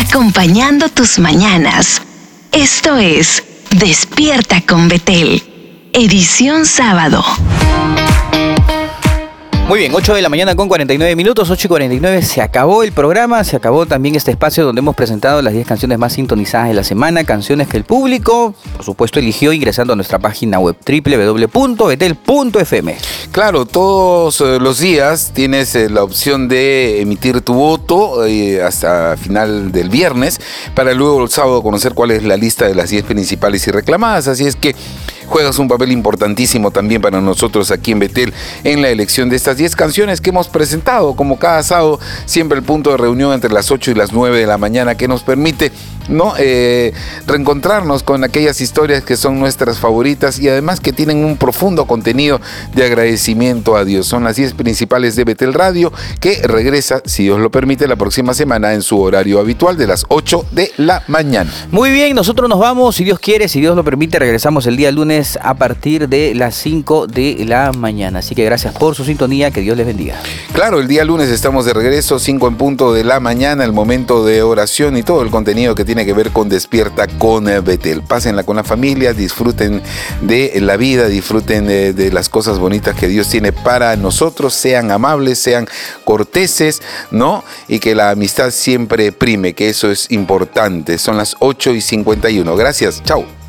acompañando tus mañanas. Esto es Despierta con Betel, edición sábado. Muy bien, 8 de la mañana con 49 minutos, 8:49, se acabó el programa, se acabó también este espacio donde hemos presentado las 10 canciones más sintonizadas de la semana, canciones que el público, por supuesto, eligió ingresando a nuestra página web www.betel.fm. Claro, todos los días tienes la opción de emitir tu voto hasta final del viernes, para luego el sábado conocer cuál es la lista de las 10 principales y reclamadas, así es que juegas un papel importantísimo también para nosotros aquí en Betel en la elección de estas 10 canciones que hemos presentado, como cada sábado, siempre el punto de reunión entre las 8 y las 9 de la mañana que nos permite reencontrarnos con aquellas historias que son nuestras favoritas y además que tienen un profundo contenido de agradecimiento a Dios. Son las 10 principales de Betel Radio, que regresa, si Dios lo permite, la próxima semana en su horario habitual de las 8 de la mañana. Muy bien, nosotros nos vamos, si Dios quiere, si Dios lo permite, regresamos el día lunes a partir de las 5 de la mañana. Así que gracias por su sintonía, que Dios les bendiga. Claro, el día lunes estamos de regreso, 5 en punto de la mañana, el momento de oración y todo el contenido que tiene que ver con Despierta con Betel. Pásenla con la familia, disfruten de la vida, disfruten de las cosas bonitas que Dios tiene para nosotros, sean amables, sean corteses, ¿no? Y que la amistad siempre prime, que eso es importante. Son las 8:51. Gracias, chao.